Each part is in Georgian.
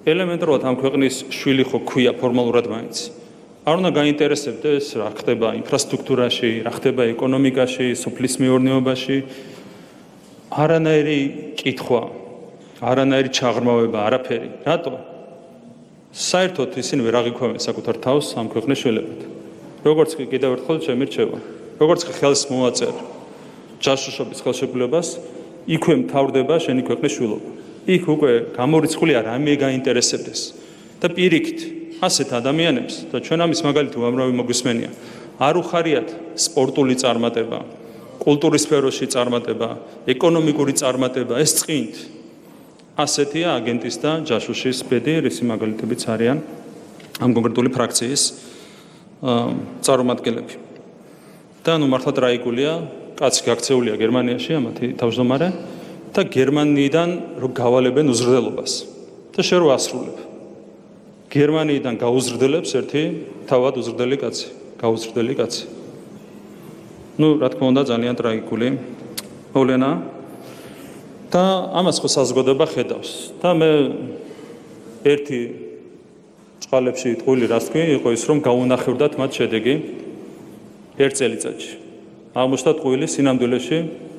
ელემენტარულად ამ ქვეყნის შვილი ხო ქვია ფორმალურად მაინც. არ უნდა გაინტერესებდეს რა ხდება ინფრასტრუქტურაში, რა ხდება ეკონომიკაში, სოფლის მეურნეობაში. არანაირი კითხვა, არანაირი ჩაღრმავება, არაფერი. რატო? საერთოდ ისინი ვერ აღიქვამენ საკუთარ თავს ამ ქვეყნის შვილებად. როგორც კი კიდევ ერთხელ ჩემი რჩევა, როგორც კი ხელს მოვაწერ ჯაშუშობის ხელშეკრულებას, იქვე მთავრდება შენი ქვეყნის შვილობა. იქ უკვე გამორიცხულია რამე გაინტერესებდეს და პირიქით ასეთ ადამიანებს და ჩვენ ამის მაგალითი უამრავი მოგვისმენია არ უხარიათ სპორტული წარმატება, კულტურის სფეროში წარმატება, ეკონომიკური წარმატება, ეს წინთ ასეთია აგენტის და ჯაშუშის ბედი, რისი მაგალითებიც არიან ამ კონკრეტული ფრაქციის წარმომადგენლები. და ნუ მართლა ტრაიგულია, კაცი გაქცეულია გერმანიაში ამათი თავმჯდომარე და გერმანიიდან რო გავალებენ უზრდელობას და შენ რო ასრულებ. გერმანიიდან გაუზრდელებს ერთი თავად უზრდელი კაცი, გაუზრდელი კაცი. ნუ რა თქმა უნდა ძალიან ტრაგიკული მოვლენა და ამას ხო საზოგადოება ხედავს და მე ერთი წყალებში ტყუილი რას თქვი იყო ის რომ გაუნახებდათ მათ შედეგი ერთ წელიწადში. აღმოჩნდა ტყუილი სინამდვილეში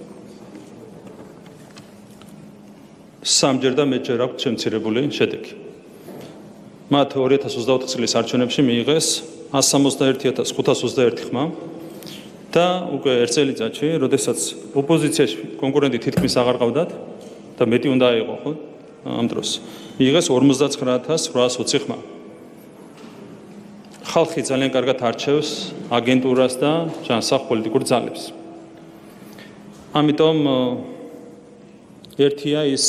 სამჯერ და მეტჯერ აქვს შემცირებული შედეგი. მათ 2024 წლის არჩევნებში მიიღეს 161.521 ხმა და უკვე ერთ წელიწადში, როდესაც ოპოზიციაში კონკურენტი თითქმის აღარ ყავდათ და მეტი უნდა იყო ხო ამ დროს, მიიღეს 59.820 ხმა. ხალხი ძალიან კარგად არჩევს აგენტურას და ჯანსაღ პოლიტიკურ ძალებს. ამიტომ ერთია ის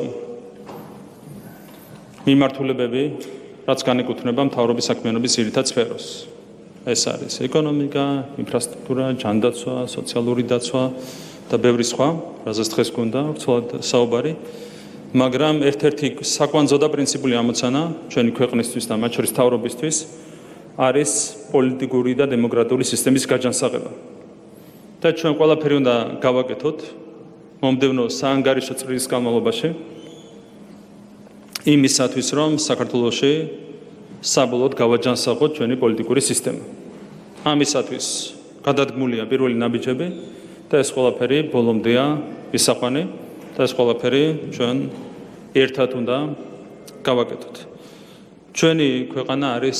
მიმართულებები, რაც განეკუთვნება მთავრობის საქმიანობის ძირითად სფეროს. ეს არის ეკონომიკა, ინფრასტრუქტურა, ჯანდაცვა, სოციალური დაცვა და ბევრი სხვა, რაზეც დღეს გქონდა ცოლად საუბარი. მაგრამ ერთ-ერთი საკვანძო და პრინციპული ამოცანა ჩვენი ქვეყნისთვის და მათ შორის მთავრობისთვის არის პოლიტიკური და დემოკრატიული სისტემის გაჯანსაღება. და ჩვენ ყველაფერი უნდა გავაკეთოთ მომდევნო საანგარიშო წრის განმავლობაში იმისათვის, რომ საქართველოში საბოლოოდ გავაჯანსაღოთ ჩვენი პოლიტიკური სისტემა. ამისათვის გადადგმულია პირველი ნაბიჯები და ეს ყველაფერი ბოლომდეა მისაყვანი და ეს ყველაფერი ჩვენ ერთად უნდა გავაკეთოთ. ჩვენი ქვეყანა არის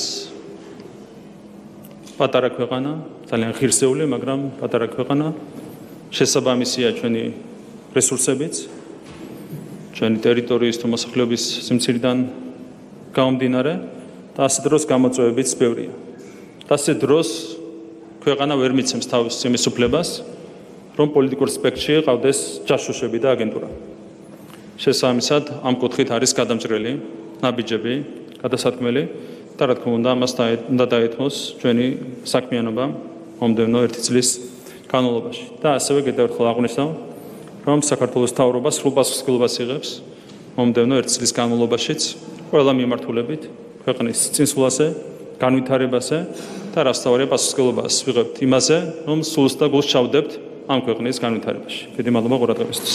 პატარა ქვეყანა, ძალიან ღირსეული, მაგრამ პატარა ქვეყანა. შესაბამისია ჩვენი რესურსებიც, ჩვენი ტერიტორიის თუ მოსახლეობის სიმცირიდან გამომდინარე და ასე დროს გამოწვევებიც ბევრია. და ასე დროს ქვეყანა ვერ მიცემს თავის იმის უფლებას, რომ პოლიტიკურ სპექტრში ყავდეს ჯაშუშები და აგენტურა. შესაბამისად, ამ კუთხით არის გადამჭრელი ნაბიჯები, გადასათქმელი და რა თქმა უნდა, ამას უნდა დაეთმოს ჩვენი საქმიანობა მომდევნო ერთი წლის განმავლობაში. და ასევე კიდევ ერთხელ აღვნიშნავ, რომ საქართველოს მთავრობა სრულ პასუხისმგებლობას იღებს მომდევნო ერთი წლის განმავლობაშიც ყველა მიმართულებით ქვეყნის წინსვლაზე, განვითარებაზე და რასთავარია პასუხისმგებლობას ვიღებთ იმაზე, რომ სულს და გულს ჩავდებთ ამ ქვეყნის განვითარებაში. დიდი მადლობა ყურადღებისთვის.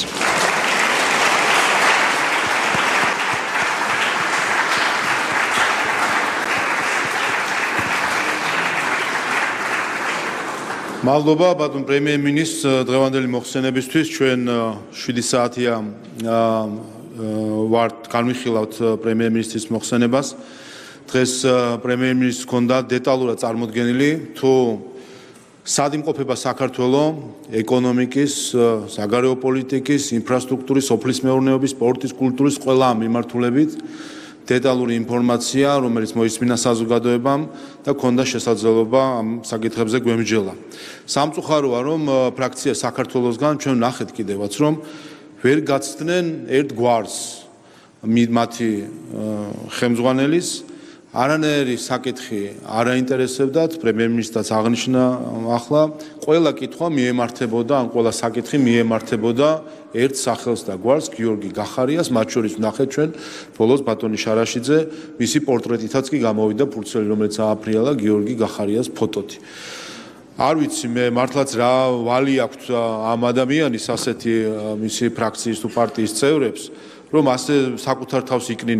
მადლობა ბატონ პრემიერ-მინისტრ დღევანდელი მოხსენებისთვის. ჩვენ 7 საათია ვართ განვიხილავთ პრემიერ-მინისტრის მოხსენებას. დღეს პრემიერ-მინისტრს ჰქონდა დეტალურად წარმოდგენილი თუ სად იმყოფება საქართველო ეკონომიკის, საგარეო პოლიტიკის, ინფრასტრუქტურის, სოფლის მეურნეობის, სპორტის, კულტურის ყველა მიმართულებით დეტალური ინფორმაცია, რომელიც მოისმინა საზოგადოებამ და ჰქონდა შესაძლებლობა ამ საკითხებზე გვემსჯელა. სამწუხაროა, რომ ფრაქცია საქართველოსგან ჩვენ ნახეთ კიდევაც, რომ ვერ გაცდნენ ერთ გვარს მათი ხელმძღვანელის არანაირი საკითხი არ აინტერესებდათ, პრემიერ-მინისტრს აღნიშნა ახლა, ყველა კითხვა მიემართებოდა, ან ყველა საკითხი მიემართებოდა ერთ სახელს და გვარს, გიორგი გახარიას, მათ შორის ვნახეთ ჩვენ ბოლოს ბატონი შარაშიძე, მისი პორტრეტითაც კი გამოვიდა ფურცელი, რომელიც ააფრიალა გიორგი გახარიას ფოტოთი. არ ვიცი მე მართლაც რა ვალი აქვთ ამ ადამიანის ასეთი მისი ფრაქციის თუ პარტიის წევრებს, რომ ასე საკუთარ თავს იკნინებენ.